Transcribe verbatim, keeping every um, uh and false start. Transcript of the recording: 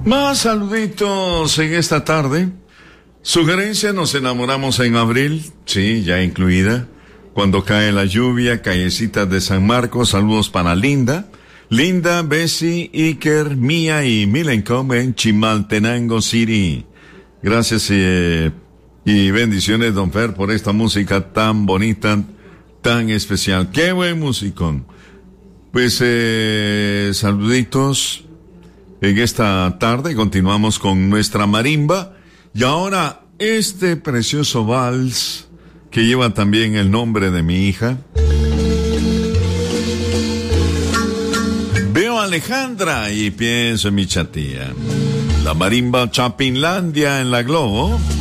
Más saluditos en esta tarde. Sugerencia, nos enamoramos en abril, sí, ya incluida. Cuando cae la lluvia, callecitas de San Marcos, saludos para Linda. Linda, Bessie, Iker, Mía y Milencom en Chimaltenango City. Gracias eh, y bendiciones, don Fer, por esta música tan bonita, tan especial. ¡Qué buen musicón! Pues eh, saluditos en esta tarde. Continuamos con nuestra marimba. Y ahora este precioso vals que lleva también el nombre de mi hija. Veo a Alejandra y pienso en mi chatía. La marimba Chapinlandia en la Globo.